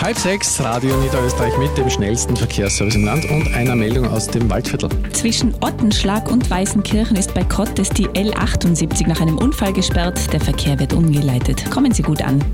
5:30, Radio Niederösterreich mit dem schnellsten Verkehrsservice im Land und einer Meldung aus dem Waldviertel. Zwischen Ottenschlag und Weißenkirchen ist bei Kottes die L78 nach einem Unfall gesperrt. Der Verkehr wird umgeleitet. Kommen Sie gut an.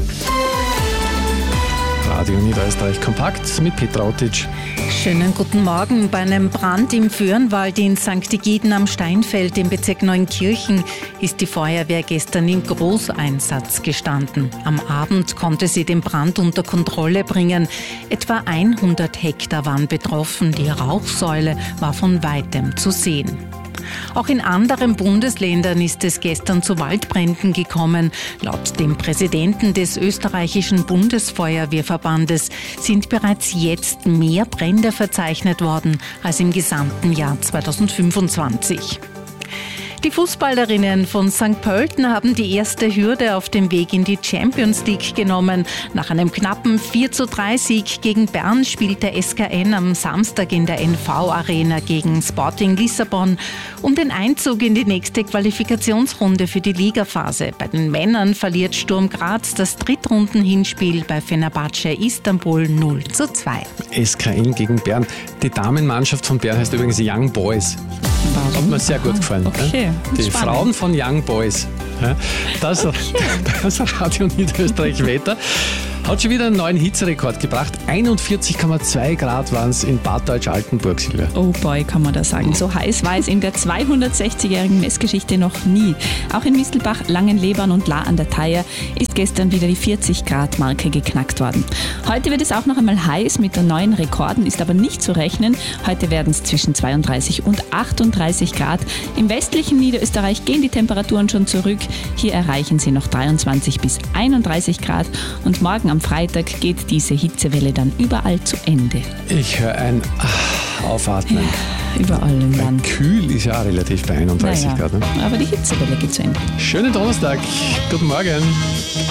Radio Niederösterreich kompakt mit Petra Ottitsch. Schönen guten Morgen. Bei einem Brand im Föhrenwald in St. Egiden am Steinfeld im Bezirk Neunkirchen ist die Feuerwehr gestern im Großeinsatz gestanden. Am Abend konnte sie den Brand unter Kontrolle bringen. Etwa 100 Hektar waren betroffen. Die Rauchsäule war von weitem zu sehen. Auch in anderen Bundesländern ist es gestern zu Waldbränden gekommen. Laut dem Präsidenten des österreichischen Bundesfeuerwehrverbandes sind bereits jetzt mehr Brände verzeichnet worden als im gesamten Jahr 2025. Die Fußballerinnen von St. Pölten haben die erste Hürde auf dem Weg in die Champions League genommen. Nach einem knappen 4:3-Sieg gegen Bern spielt der SKN am Samstag in der NV-Arena gegen Sporting Lissabon um den Einzug in die nächste Qualifikationsrunde für die Ligaphase. Bei den Männern verliert Sturm Graz das Drittrundenhinspiel bei Fenerbahce Istanbul 0:2. SKN gegen Bern. Die Damenmannschaft von Bern heißt übrigens Young Boys. Hat mir sehr gut gefallen. Okay. Die Spannend. Frauen von Young Boys. Das Radio Niederösterreich Wetter hat schon wieder einen neuen Hitzerekord gebracht. 41,2 Grad waren es in Bad Deutsch-Altenburg, Silvia. Oh boy, kann man da sagen. So heiß war es in der 260-jährigen Messgeschichte noch nie. Auch in Mistelbach, Langenlebern und La an der Theier ist gestern wieder die 40-Grad-Marke geknackt worden. Heute wird es auch noch einmal heiß mit den neuen Rekorden, ist aber nicht zu rechnen. Heute werden es zwischen 32 und 38 Grad. Im westlichen Niederösterreich gehen die Temperaturen schon zurück. Hier erreichen sie noch 23 bis 31 Grad. Und morgen am Freitag geht diese Hitzewelle dann überall zu Ende. Ich höre ein Aufatmen. Ja, überall im Weil Land. kühl ist ja auch relativ bei 31 Naja, Grad. Ne? aber die Hitzewelle geht zu Ende. Schönen Donnerstag. Guten Morgen.